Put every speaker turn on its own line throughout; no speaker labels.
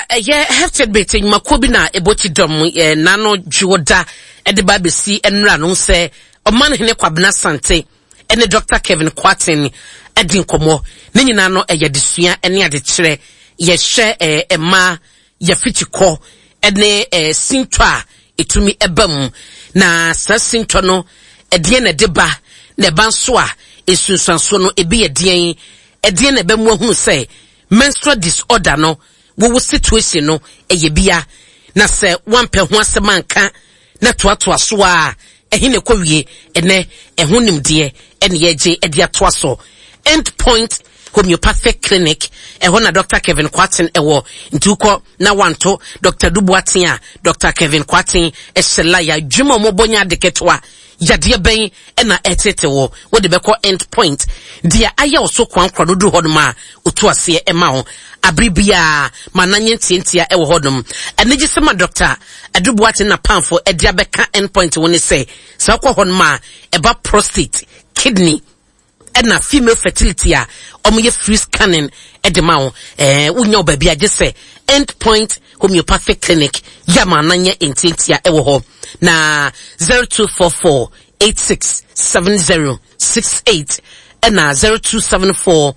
ye hefted betting makobina eboti dom nano juoda ede babesi enra no se oman hene kwabena sante ene Dr. Kevin Kwarteng edin komo ne nyina no eye desua ene ade kire ye hwe ema ye fichiko ene sinto a etumi ebam na sa sinto no edie na deba na banso a esunsanso no ebi edien edie na bemu hu se menstrual disorder no wo situation no eyebia na se wampe ho asemanka na toatoa so a ehine kowie ene ehunimde ene yeje ede atoa so Endpoint Homeopathic Clinic ehona Dr. Kevin Kwarteng ewo ntuko na wanto Dr. Dubuatia Dr. Kevin Kwarteng eselaya dwuma mobonya deketwa yade ben na etetewo wo de beko Endpoint dia aya oso kwankwa no du hodoma otu ase ema ho abribia mananye ntientia ewo hodom enegi sema Dr. Dubuatia na pamfo edia beka Endpoint woni se sa kwa hodoma eba prostate kidney na female fertility a omoye free scanning edema unyo baby agese Endpoint Homeopathic Clinic yama nanye intentia ewo ho na 0244 867068 na 0274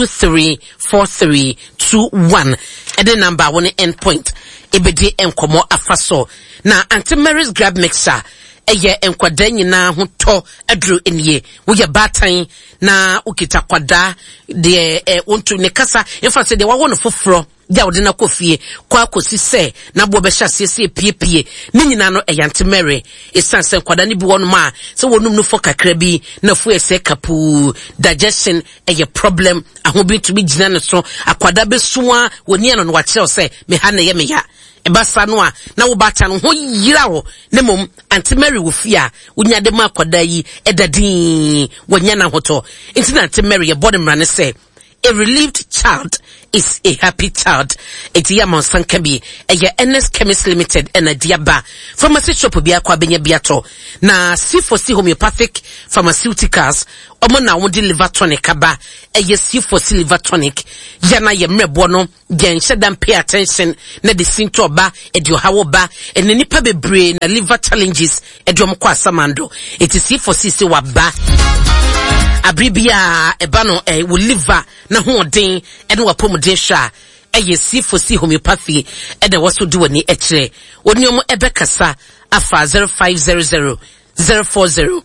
234321 ede number one Endpoint ebedi enkomo afaso na Auntie Mary's Grab Mixer eye enkwada nyina ho to adru enie wo ye batan na ukita kwada de wontu ne kasa infa se de wa wono foforo dia wo de na kofie kwa kosi se na bo be hya se piepie ne nyina no Auntie Mary esanse kwada ne bi wono ma se wonum no fo kakra bi na fu ese kapu digestion eye problem ahobi to bi gina ne so akwada be soa woni ano no wa kire se me ha na ye me ya ebasa no a na wo bata no ho yira wo ne mom Auntie Mary wo fia wonya de ma kwada yi edadin wonya na hoto inti Auntie Mary e body mrane say a relieved child is a happy child. Eti ya monsan kabi eye NS Chemist Limited ena diaba pharmacy shop bi akwa benya biato na C4C Homeopathic Pharmaceuticals omo na won liver tonic aba eye C4C liver tonic yana ye mrebo no gen shedam pay attention na the sinto oba edi ohawo ba ene nipa bebre na liver challenges edi omkwa asamando eti C4C se waba abribia ebano wo liver na ho den ene wapomden hwa eye C4C Homeopathy ede waso do ani ekire oni omo ebekasa afa 0500 040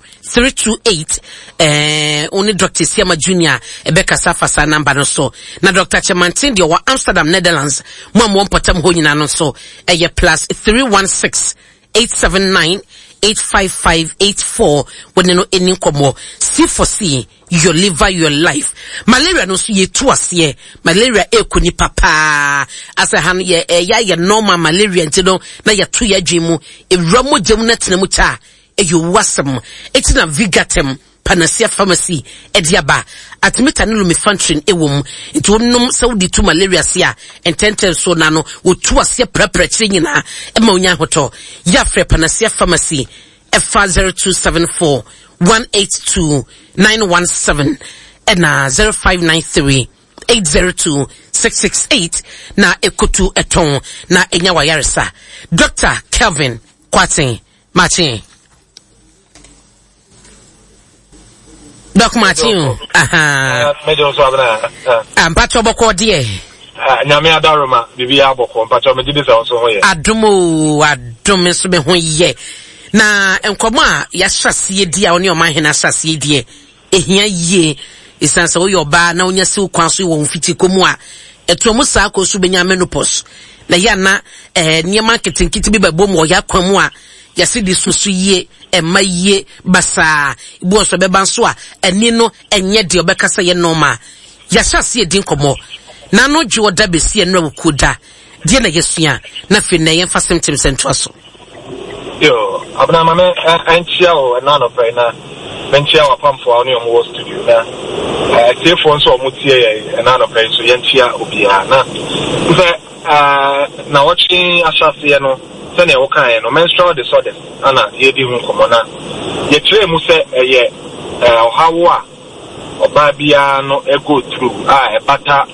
328 only Dr. Siama Junior ebekasa fa sa number no so na Dr. Chemantin de wa Amsterdam Netherlands mo potam ho nyina no so eye plus 316 879 85584 when no any komo C4C your liver your life malaria no so ye to ase malaria ekuni papa asa han ye ya normal malaria ntino na ya to ya dwemu ewramo gem na tena mu cha eyo wasem etina Vigatem Panacea Pharmacy ediaba atmita no lumefantrine ewom nti onnom saudi to malaria sia ententen so na no otu ase prapra kire nyina ema onya hoto ya frɛ Panacea Pharmacy F0274 182 917 na 0593 802 668 na ekotu eton na enya wayaresa Dr. Kevin Kwarteng Martin Doc Martin
mejo so abana
ampacho boko de
nyame adaroma bibia boko mpacho megide se so ho ye
adum so be ho ye na enkomo a ya hyasie di a oni o mahena hyasie die ehia ye isanse wo yoba na onya se kwan so wo mfiti komu a etuomu saa ko so benya menopause na ya na niema ketenkiti bi babom wo ya kwamu a ya se di susu ye emaye basa ibu so beba nso a eni no enye de obekasa ye normal ya hyasie di nkomo na no dwo da besi enra wokuda die na yesua na fi na ye fa symptoms entoaso
yo abna mame anchia o na no pre na benchia wa pamfo a oni omo studio na telefone so omo tie ye na no pre so ye nchia obia na nse na watching ashase no se na wo kan no menstrual disorders ana ye di hu komo na ye kire mu se ye ohawo a oba bia no go through ebata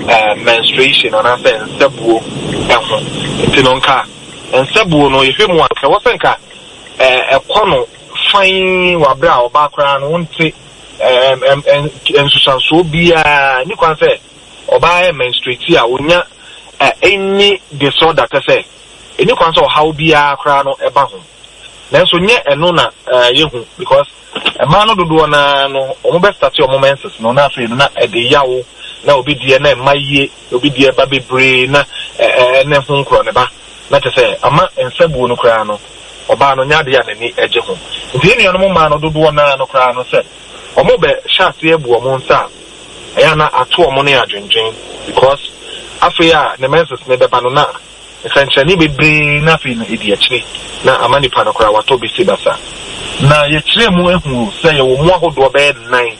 menstruation and I say nsebuo eho nti no nka nsebuo no yehwemu anka wosenka ekono fine wabra obakra no wonte ensusanso bia ni kwan say oba menstruate a onya any disorder to say any kwan say how bia kra no eba ho nanso nye eno na yehu because a man no do na no omo be start your moments no na afi na e de yawo na obi die na maye obi die ba bebre na ne ho nkro ne ba na te say ama ensabu no kra no oba no nya de ya ne eje ho nti enu no ma no do na no kra no say omo be shart ye bu omo nsa ya na ato omo ne adwendwen because afi ya ne menses ne be ba no na essentially bebre na fi na edi akire na amani pa no kra wato bi si basa na ye kire mu ehu say ye wo mu ahodo be 9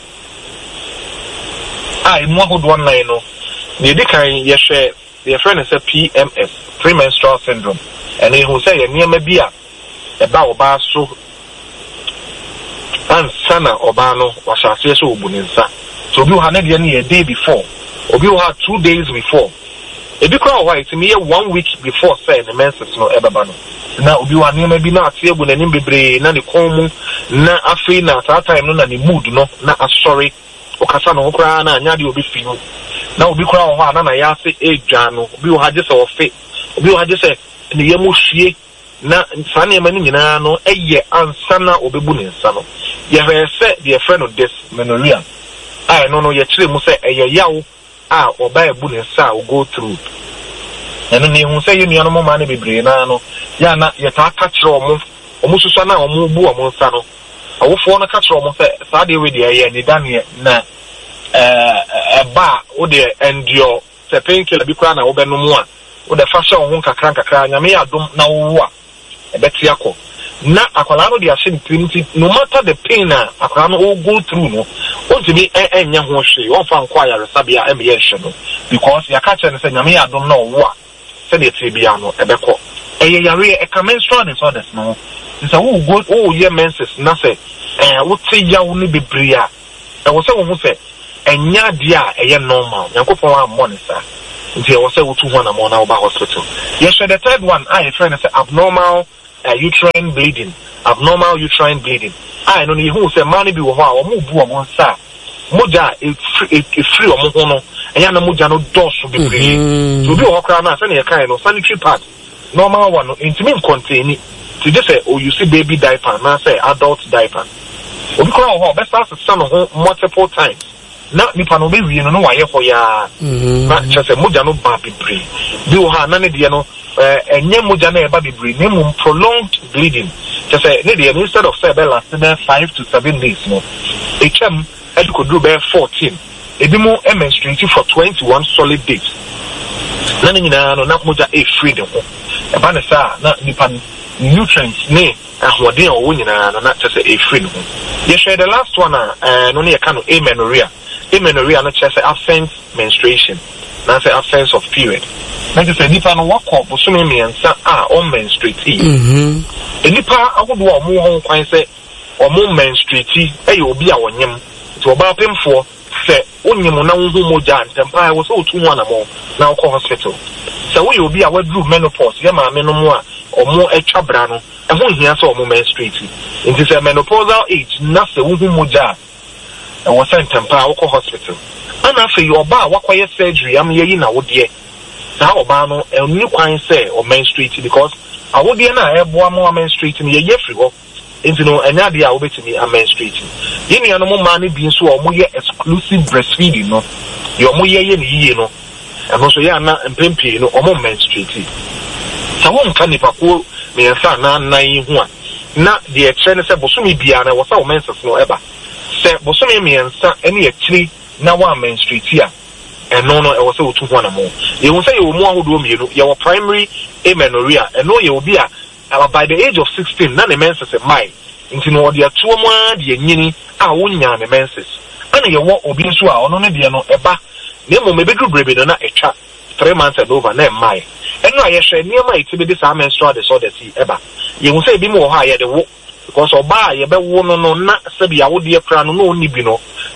mu ahodo 9 no ne di kan ye hwe ye friend is PMS premenstrual syndrome and he who say ye niam bia e ba oba so ansana oba no washase so obuninsa so obi ha na de ne a day before obi ha 2 days before ebi kwa ho it me 1 week before say the menses no ebaba no na obi wa niam bi na ate ebu nanim bebre na ne konmu na afi na that time no na ne mood no na asori okasa no kra na anya de obi fi no na obi kra ho ana na ya se edwa no obi ho hage se ofe obi ho hage se ne yemu hwie na sane ma ni nyina no eye ansa na obebu ne nsa no ye hwe se de friend of dysmenorrhea ai no ye kire mu se eye yawo a oba ebu ne nsa o go through eno ne hu se ye nua no ma na bebre na no ya na ye ta ka kire omo susu na omo bu omo nsa no awofo no ka kire omo se sa de we de ye ni dane na eba o de endure se painkiller bi kra na wo benu mu a wo de fa sha ho kakra nyame adom na wo a ebeti akọ na akwala no de ahye ntrimti no matter the pain akwala no o go through no ontimi enya ho hwe won fa nkwa ya resabia em ye hwe no because ya ka kire ne se nyame adom na wo a se de tibia no ebekọ eye yare e menstrual disorders no nsa wo go o ye menses na se wo ti yawo ni bebria e wo se wo hu se enya dia eye normal yankopon wa monitor nti e wo se wo tu ho na mo na wo ba hospital yes the third one I friend say abnormal uterine bleeding abnormal uterine bleeding I no ni hu se man bi wo ho a wo mu bu omo nsa moja e free omo ho no enya na moja no dosu bebre so bi wo kra na se na ye kan no sanitary pad normal one no intimate contain to just say oh you see baby diaper na say adult diaper obi kra ho be start to no multiple times na nipa no be wi no wa ye for ya na chese moja no ba bebre bi wo ha na ne de no enye moja na e ba bebre ne mu prolonged bleeding chese ne de instead of say be last 5 to 7 days no hm e could do be 14 e bi mu menstruate for 21 solid days na nyina no na moja e free de ho e ba ne sa na nipa nutrients ne ahoden o wo nyina na chese e free de ho ye share the last one no ne ye ka no amenorrhea no chese absent menstruation na say absence of period na say nipa no wakọ bosome miensa on menstruate nipa agodo o mo ho kwan say o mo menstruate obi a wonyem ti oba pemfo se onyem na wo hu moja ntempa wo so otu ho na mo na wo hospital se wo ye obi a wadru menopause ye ma me no mo a o mo etwa bra no e ho hia se o mo menstruate nti say menopausal age na se wo hu moja e wo se ntempa wo hospital ana fe oba wakoye surgery am ye yi na wodie sa oba no enu kwan say o menstruate because awodie na ebo am menstruate ye free ho enti no enya de a obetimi a menstruate yenu ya no mo ma ne bi nso o mo ye exclusive breastfeeding no ye o mo ye ne yiye no eno so ya na mpempi no o mo menstruate sa won ka nipa ko me yansa na nan hu a na de e kire ne se bosumi bia na wo sa o menses no eba se bosumi me yansa ene ye kire na wa menstruate a eno no e wo se otu ho na mo ye hu se ye wo mu ahodo mienu ye wo primary amenorrhea eno ye obi a by the age of 16 na ne menses mai nti no odi atuo mu a de nyini a wonya ne menses ana ye wo obi nso a ono ne de no eba na mo mebedu brebe no na etwa 3 months and over na mai eno a ye hwe niam a itibe de sa menstrual disorder ti eba ye hu se bi mo ho a ye de wo because oba ye be wo no na se bia wo de kra no no ni bi no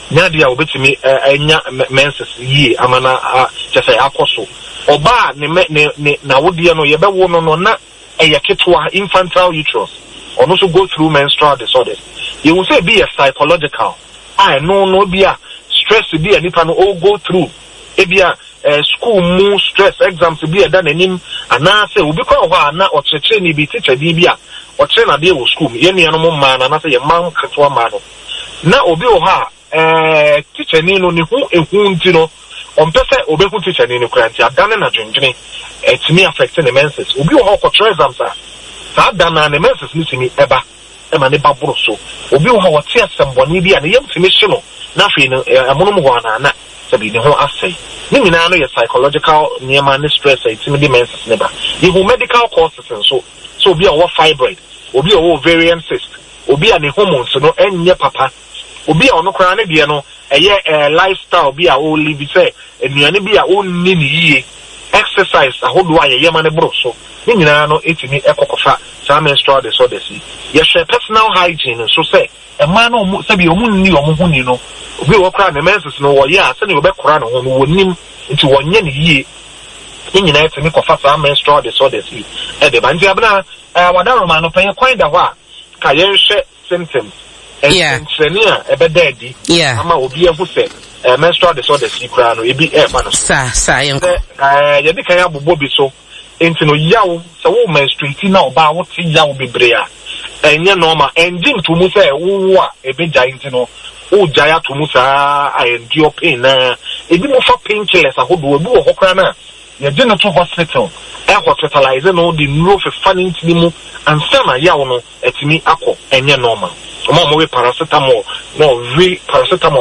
Nadia obetimi enya menses yi amana just say akoso oba ne na wodie no ye be wo no na eyeketwa infantile uterus or also go through menstrual disorders. You will say be a psychological. I no be a stress to be a nipa no all go through. It be a school more stress exams to be a done him and now say we because na or cheche ni be teacher bibia or train a deal school. Yeni animal man and I say a man katwa man. Na obi oha teacher ni no ni hu ntino on pese obi hu teacher ni no kranti adane na dwendwene it me affecting the menses. Obi oha ko exams are sa dana ne menses ni timi eba ne baburo so obi oha wote asemboni bia ne yem timi hye no na fe no amono ho ana sabi ne ho asai ni nyina no ye psychological niema ne stress timi di menses ne ba ye hu medical causes so obi oha fibroid obi oha ovarian cyst obi a ne hormones no enye papa obi a ono kra ne de no eye lifestyle bi a o live say enuane bi a o ni ni yie exercise ahodo a ye ma ne bro so ni nyina no etimi ekokofa sa menstrual disorders ye share personal hygiene so say e ma no sabi omu ni omu hu ni no obi wo kra ne menses no wo ye a se ne obe kra no ho no wonim nti wonye ne yie ni nyina etimi kofa sa menstrual disorders e de banji abna wadaro ma no pay kwan da ho a ka ye hwe symptoms and training ebededi ama obi ehu se menstrual disorders kura no ebi eba no
sa yenko
ye de kan abobo bi so enti no yawo se wo menstruate na oba wo ti yawo bebre a enye normal engine to mu se wo a ebeja enti no o jaya to mu sa endure pain na ebi mo fa painkillers ahodo obi wo hokra na ye je no to hospital hospitalize no the neuro for funny mu and sama yawo no etimi akọ enye normal mo we paracetamol no we paracetamol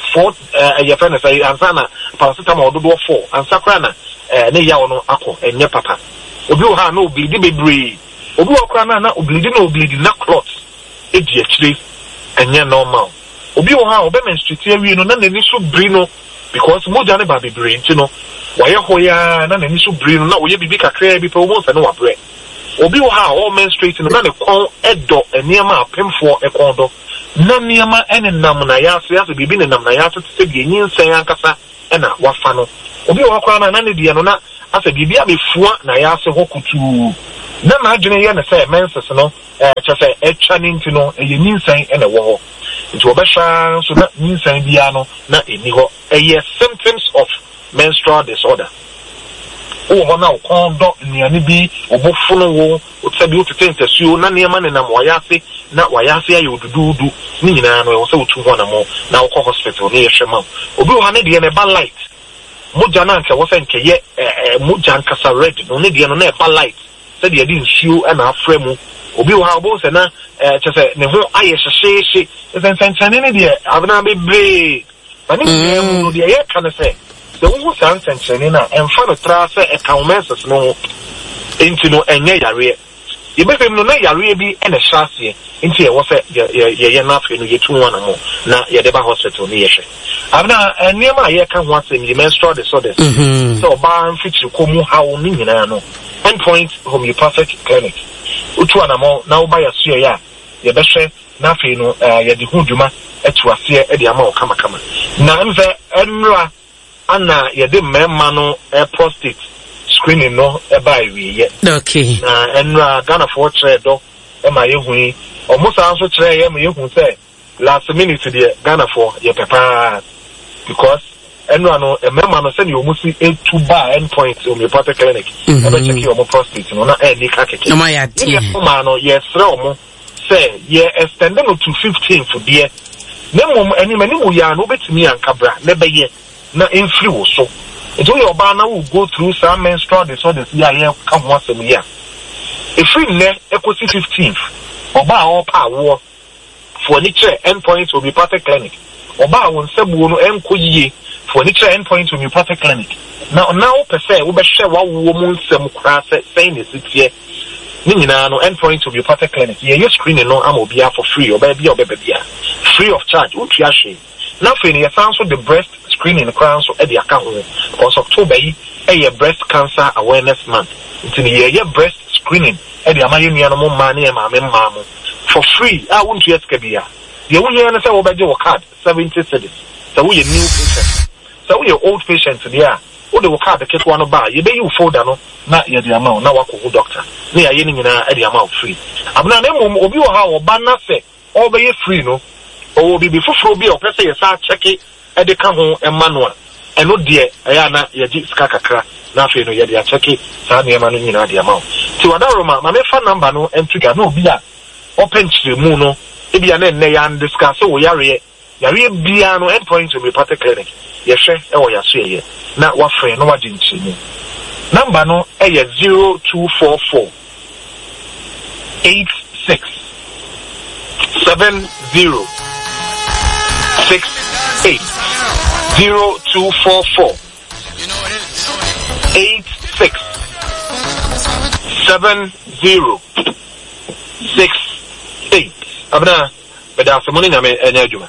4 your friend say ansana paracetamol do 4 and sakra na ne yawo no akọ enye papa obi o ha no bleed bebre obi o kra na bleed na clot edi akire enye normal obi o ha obe menstruate awie no na ne so bri no because moja ne ba bebre nti no waye hoya na ne so bri no na oye bibi kakra bi pe o mo se no wa bre obi wo ha all menstruate no na ne kon edo eniema apemfo ekondo na niema enenam na yase bibi ne nam na yase te bi nyinsen ankasa na wafa no obi wo kwa na ne de no na asa bibi abefua na yase hokutu na adwene ye ne say menses no chese etwa ninti no eye nyinsen na wo ho nti obehwa so na nyinsen bia no na eni ho eye symptoms of menstrual disorder o na kondo niani bi obofuno wo otsabi otete suo na niema ne nam wayase na wayase ayo dududu ni nyina no wo se otu ho na mo na wo hospital ne yehwema obi wo ha ne de ne ba light moja na nka wo se nke ye moja nkasa red no ne de no na ba light se de di nsuo na afremu obi wo ha obo se na chese ne ho aye hyehye sensenchane ne de abna bebre bani no de ye kan se the one sense na emfa no tra se economies no enti no enye yare ye be fem no na yare bi ene hyase enti ye wo se ye na afi no ye tu wana mo na ye de ba hospital ni ye hwe abna enema ye ka ho asem ye menstrual disorders so ba mfitri komu hawo ni nyina no endpoint homeopathic clinic utu wana mo na wo ba ya suye ya ye be hwe na afi no ye de hu dwuma etu ase e de ama o kama na mfe enra ana yede memma no prostate screening no eba iwiye
okay
na enra Ghana for tredo e ma yehu omusa anso kire ye ma yehu say last minute de Ghana for ye papa because enra no memma no say omusi etu ba endpoint homeopathic clinic e be check your prostate no na e ni ka keke
no ma ya tie
ma no ye sre omo say ye extend no to 15 for there nemo eni mani mu ya no betimi ankabra ne be ye na influ so it will your banner will go through some menstrual disorders yeah come once a year if we ne equity 15th oba or power for nature endpoint will be perfect clinic oba won sebu no enko yie for nature endpoint will be perfect clinic now per se we be share wa wo mu nsem kra se saying is it here ni nyina no endpoint will be perfect clinic ye screening no am obi for free oba bia free of charge wo tua hwe now for you sound the breast screening crown so e dey account because October yi e breast cancer awareness month until ye breast screening e dey amaye nua no mo ma na e ma me ma mo for free won't you eska bia the only one say obeje wo card 70 cedis so we new patient so we old patient there o de wo card the keke one ba ye be you folder no na ye the amount na wako doctor na ye nyina e the amount free abuna na mum obi wo ha wo ba na se o be free no o bi fufuro bi o pese ye sa check e de ka ho e manual eno de ya na ye gi ska kakra na fe no ye de check sa na ma no nyina the amount ti wadaroma ma me fa number no entuga no obi a open chire mu no e bia na ne ya discuss wo yare bia no endpoint to me party clinic ye hwe e wo yaso ye na wa frɛ no wa di nchini number no e ye 0244 86 70 68 0244 86 70 68 abna beda semoni nyame enya adwuma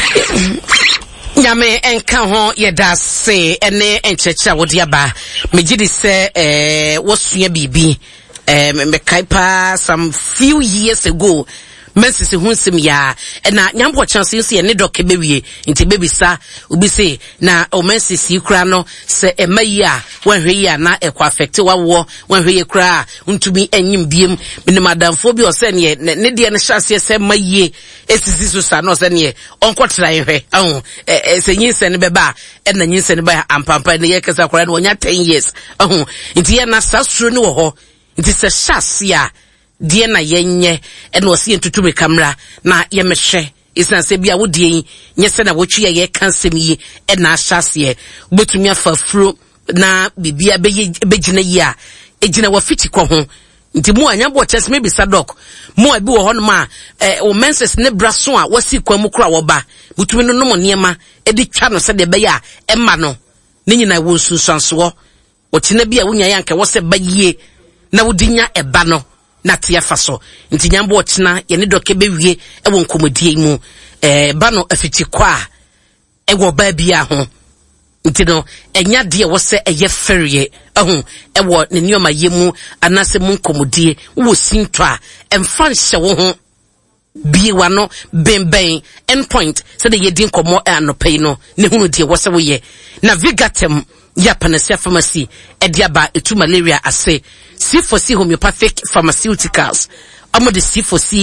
nyame enka ho yeda se ene enchecha wodi aba megidi se wosua bibi me kaipa some few years ago Messi hunsem ya na nyampo chance nsi ne doke bewie nti bebisa obi se na o Messi si kura no se emayi a wanhwe ya na ekwa affect wawo wanhwe ye kura ntumi enyim biem me madamfo bi o se ne de ne chance se mayi esisi so sa no se ne onkotra yehwe ahun se nyinse ne beba na nyinse ne ba ampampa ne ye kesa kura no wonya 10 years ahun nti ye na sasuro ne wo ho nti se chance ya die na yenye eno osi entutume kamera na yemehwe isna se bia wodie nyese na wotwe ye kansem yi na ahyase obetumi afafuro na bibia begina yi a egina wafiti kɔ ho nti mu anyabo chest maybe sadok mu abi wo hono ma o menses ne braso a wasi kwa mu kura wo ba butumi no no niema edi twa no se de be ya emma no ne nyina wo sunsanso wo tena bia wonya yanka wo se bayie na wodinya eba no na tia faso nti nyambo otena ye ne doke bewie ewo nkomodie mu ba no afiti kwa ewo ba bia ho nti no enya de wo se eye ferie ewo ne nioma yemu anase mu nkomodie wo sintwa emfa nhyɛ wo ho biwa no benben endpoint se de yedi nkomo anopai no ne hunu de wo se wo ye na Vigatem ya Panacea Pharmacy ediaba etu malaria ase C4C homeopathic pharmaceuticals amo de C4C